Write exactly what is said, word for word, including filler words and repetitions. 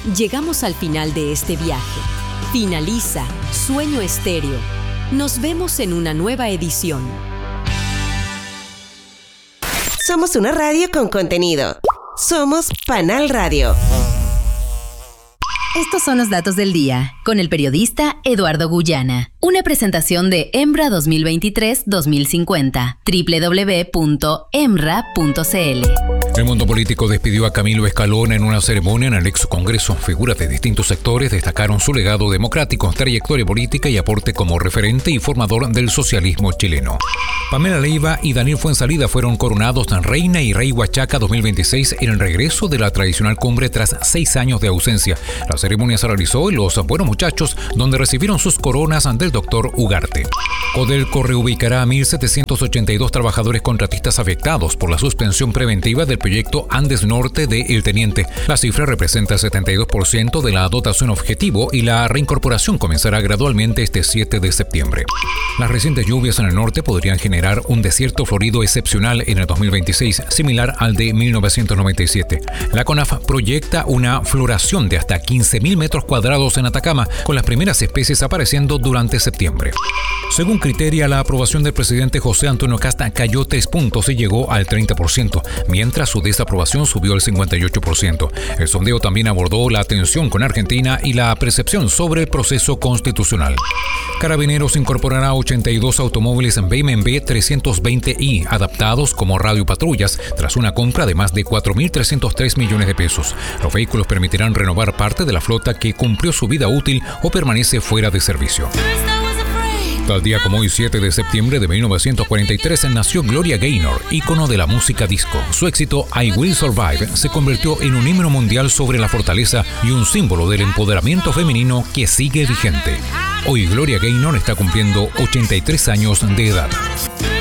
Llegamos al final de este viaje. Finaliza Sueño Estéreo. Nos vemos en una nueva edición. Somos una radio con contenido. Somos Panal Radio. Estos son los datos del día, con el periodista Eduardo Guyana. Una presentación de EMRA dos mil veintitrés dos mil cincuenta, doble u doble u doble u punto emra punto c l. El mundo político despidió a Camilo Escalona en una ceremonia en el ex Congreso. Figuras de distintos sectores destacaron su legado democrático, trayectoria política y aporte como referente y formador del socialismo chileno. Pamela Leiva y Daniel Fuenzalida fueron coronados en Reina y Rey Huachaca dos mil veintiséis en el regreso de la tradicional cumbre tras seis años de ausencia. La ceremonia se realizó en Los Buenos Muchachos, donde recibieron sus coronas del doctor Ugarte. Codelco reubicará a mil setecientos ochenta y dos trabajadores contratistas afectados por la suspensión preventiva del proyecto Andes Norte de El Teniente. La cifra representa el setenta y dos por ciento de la dotación objetivo y la reincorporación comenzará gradualmente este siete de septiembre. Las recientes lluvias en el norte podrían generar un desierto florido excepcional en el dos mil veintiséis, similar al de mil novecientos noventa y siete. La CONAF proyecta una floración de hasta quince mil metros cuadrados en Atacama, con las primeras especies apareciendo durante septiembre. Según Criteria, la aprobación del presidente José Antonio Kast cayó tres puntos y llegó al treinta por ciento, mientras su desaprobación subió al cincuenta y ocho por ciento. El sondeo también abordó la tensión con Argentina y la percepción sobre el proceso constitucional. Carabineros incorporará ochenta y dos automóviles B M W trescientos veinte i adaptados como radiopatrullas tras una compra de más de cuatro mil trescientos tres millones de pesos. Los vehículos permitirán renovar parte de la flota que cumplió su vida útil o permanece fuera de servicio. Tal día como hoy, siete de septiembre de mil novecientos cuarenta y tres, nació Gloria Gaynor, ícono de la música disco. Su éxito I Will Survive se convirtió en un himno mundial sobre la fortaleza y un símbolo del empoderamiento femenino que sigue vigente. Hoy Gloria Gaynor está cumpliendo ochenta y tres años de edad.